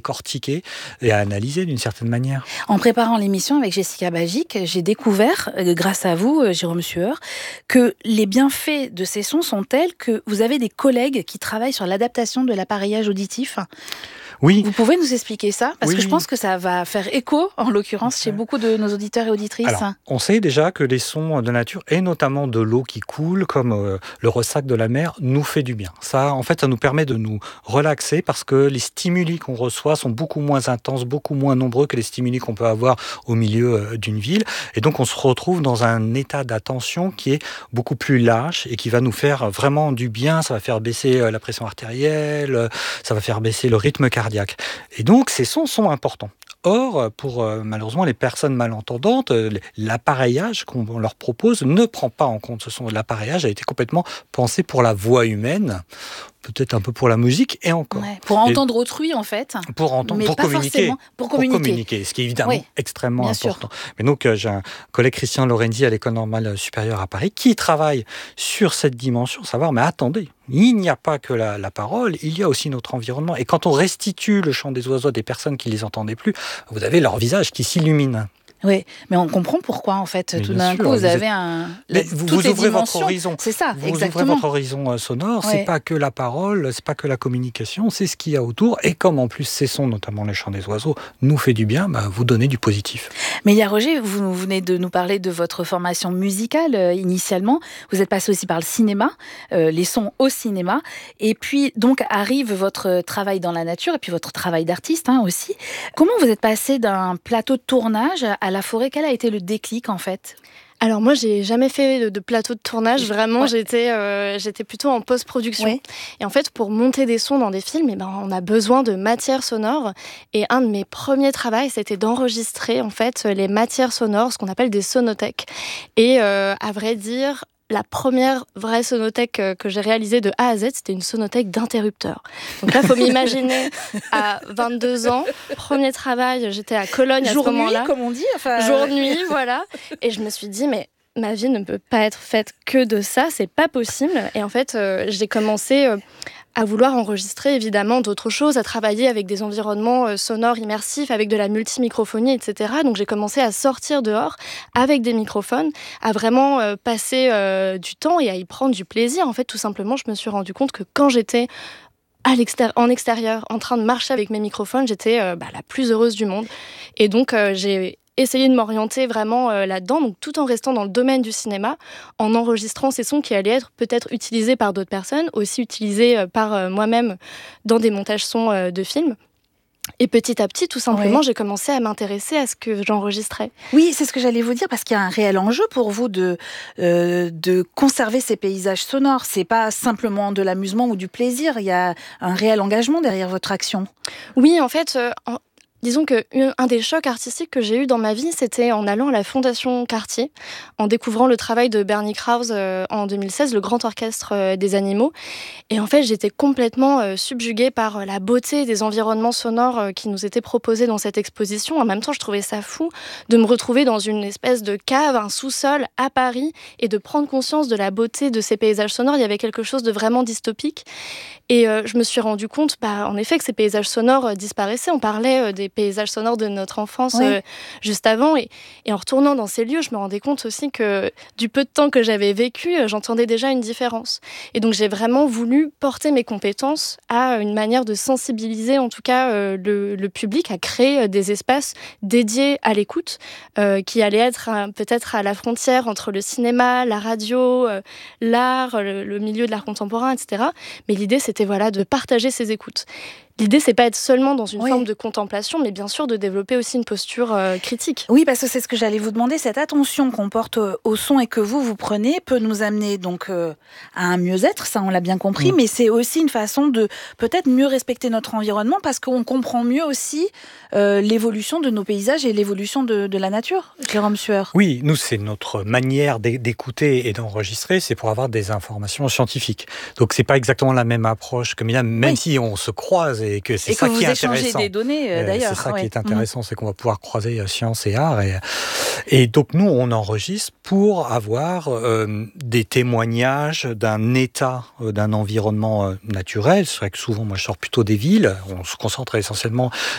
décortiquer et à analyser d'une certaine manière. En préparant l'émission avec Jessica Bagic, j'ai découvert, grâce à vous, Jérôme Sueur, que les bienfaits de ces sons sont tels que vous avez des collègues qui travaillent sur l'adaptation de l'appareillage auditif. Oui. Vous pouvez nous expliquer ça ? Parce que je Oui. pense que ça va faire écho, en l'occurrence, chez beaucoup de nos auditeurs et auditrices. Alors, on sait déjà que les sons de nature, et notamment de l'eau qui coule, comme le ressac de la mer, nous fait du bien. Ça, en fait, ça nous permet de nous relaxer parce que les stimuli qu'on reçoit sont beaucoup moins intenses, beaucoup moins nombreux que les stimuli qu'on peut avoir au milieu d'une ville. Et donc, on se retrouve dans un état d'attention qui est beaucoup plus lâche et qui va nous faire vraiment du bien. Ça va faire baisser la pression artérielle, ça va faire baisser le rythme cardiaque. Et donc, ces sons sont importants. Or, pour malheureusement les personnes malentendantes, l'appareillage qu'on leur propose ne prend pas en compte ce son. L'appareillage a été complètement pensé pour la voix humaine, peut-être un peu pour la musique et encore. Ouais, pour entendre autrui en fait. Pour entendre, pour communiquer. Pour communiquer. Ce qui est évidemment extrêmement bien important. Sûr. Mais donc, j'ai un collègue Christian Lorenzi à l'École normale supérieure à Paris qui travaille sur cette dimension, savoir, mais attendez, il n'y a pas que la parole, il y a aussi notre environnement. Et quand on restitue le chant des oiseaux à des personnes qui ne les entendaient plus, vous avez leur visage qui s'illumine. Oui, mais on comprend pourquoi en fait. Mais tout d'un coup, vous avez vous ouvrez votre horizon. C'est ça, vous exactement. Ouvrez votre horizon sonore. C'est pas que la parole, c'est pas que la communication, c'est ce qu'il y a autour. Et comme en plus ces sons, notamment les chants des oiseaux, nous fait du bien, vous donnez du positif. Mais il y a Roger, vous venez de nous parler de votre formation musicale initialement. Vous êtes passé aussi par le cinéma, les sons au cinéma. Et puis donc arrive votre travail dans la nature et puis votre travail d'artiste aussi. Comment vous êtes passé d'un plateau de tournage à la forêt? Quel a été le déclic en fait? Alors moi, j'ai jamais fait de plateau de tournage. Vraiment, j'étais plutôt en post-production. Ouais. Et en fait, pour monter des sons dans des films, on a besoin de matière sonore. Et un de mes premiers travaux, c'était d'enregistrer en fait les matières sonores, ce qu'on appelle des sonothèques. Et à vrai dire, la première vraie sonothèque que j'ai réalisée de A à Z, c'était une sonothèque d'interrupteurs. Donc là, il faut m'imaginer à 22 ans, premier travail, j'étais à Cologne à ce moment-là. Jour-nuit, comme on dit. Jour-nuit, voilà. Et je me suis dit, mais ma vie ne peut pas être faite que de ça, c'est pas possible. Et en fait, j'ai commencé à vouloir enregistrer évidemment d'autres choses, à travailler avec des environnements sonores immersifs, avec de la multimicrophonie, etc. Donc j'ai commencé à sortir dehors avec des microphones, à vraiment passer du temps et à y prendre du plaisir. En fait, tout simplement, je me suis rendu compte que quand j'étais en extérieur, en train de marcher avec mes microphones, j'étais la plus heureuse du monde. Et donc j'ai essayé de m'orienter vraiment là-dedans, donc tout en restant dans le domaine du cinéma, en enregistrant ces sons qui allaient être peut-être utilisés par d'autres personnes, aussi utilisés par moi-même dans des montages sons de films. Et petit à petit, tout simplement, j'ai commencé à m'intéresser à ce que j'enregistrais. Oui, c'est ce que j'allais vous dire, parce qu'il y a un réel enjeu pour vous de conserver ces paysages sonores. C'est pas simplement de l'amusement ou du plaisir, il y a un réel engagement derrière votre action. Oui, en fait... Disons qu'un des chocs artistiques que j'ai eu dans ma vie, c'était en allant à la Fondation Cartier, en découvrant le travail de Bernie Krause en 2016, le grand orchestre des animaux. Et en fait, j'étais complètement subjuguée par la beauté des environnements sonores qui nous étaient proposés dans cette exposition. En même temps, je trouvais ça fou de me retrouver dans une espèce de cave, un sous-sol à Paris, et de prendre conscience de la beauté de ces paysages sonores. Il y avait quelque chose de vraiment dystopique. Et je me suis rendu compte, en effet, que ces paysages sonores disparaissaient. On parlait des paysages sonores de notre enfance juste avant. Et en retournant dans ces lieux, je me rendais compte aussi que du peu de temps que j'avais vécu, j'entendais déjà une différence. Et donc, j'ai vraiment voulu porter mes compétences à une manière de sensibiliser, en tout cas, le public, à créer des espaces dédiés à l'écoute, qui allaient être peut-être à la frontière entre le cinéma, la radio, l'art, le milieu de l'art contemporain, etc. Mais l'idée, c'était de partager ces écoutes. L'idée, c'est pas être seulement dans une forme de contemplation, mais bien sûr de développer aussi une posture critique. Oui, parce que c'est ce que j'allais vous demander. Cette attention qu'on porte au son et que vous prenez peut nous amener donc à un mieux-être, ça on l'a bien compris, mais c'est aussi une façon de peut-être mieux respecter notre environnement parce qu'on comprend mieux aussi l'évolution de nos paysages et l'évolution de la nature. Jérôme Sueur. Oui, nous, c'est notre manière d'écouter et d'enregistrer, c'est pour avoir des informations scientifiques. Donc, c'est pas exactement la même approche que même si on se croise et que c'est ça qui est intéressant. Et que vous échangez des données, d'ailleurs. C'est ça qui est intéressant, c'est qu'on va pouvoir croiser science et art. Et donc, nous, on enregistre pour avoir des témoignages d'un état, d'un environnement naturel. C'est vrai que souvent, moi, je sors plutôt des villes. On se concentre essentiellement